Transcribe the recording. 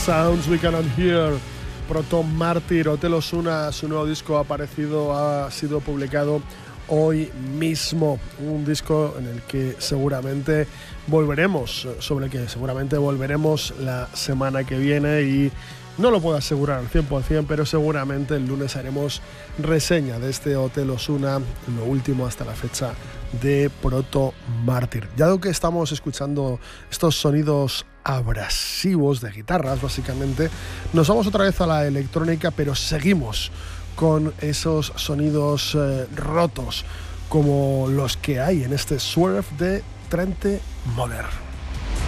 Sounds We Cannot Hear, Proto Mártir. Hotel Osuna, su nuevo disco ha sido publicado hoy mismo. Un disco en el que seguramente volveremos, sobre el que seguramente volveremos la semana que viene, y no lo puedo asegurar al 100%, pero seguramente el lunes haremos reseña de este Hotel Osuna, lo último hasta la fecha de Proto Mártir. Ya que estamos escuchando estos sonidos abrasivos de guitarras, básicamente, nos vamos otra vez a la electrónica, pero seguimos con esos sonidos rotos, como los que hay en este Swerve de Trente Moller.